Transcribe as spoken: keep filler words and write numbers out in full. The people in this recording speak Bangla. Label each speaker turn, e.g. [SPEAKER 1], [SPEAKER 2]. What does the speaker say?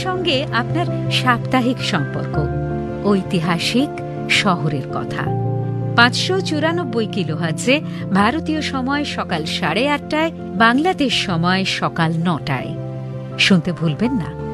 [SPEAKER 1] সঙ্গে আপনার সাপ্তাহিক সম্পর্ক, ঐতিহাসিক শহরের কথা। পাঁচশো চুরানব্বই কিলোহার্টজে ভারতীয় সময় সকাল সাড়ে আটটায়, বাংলাদেশ সময় সকাল নটায়। শুনতে ভুলবেন না।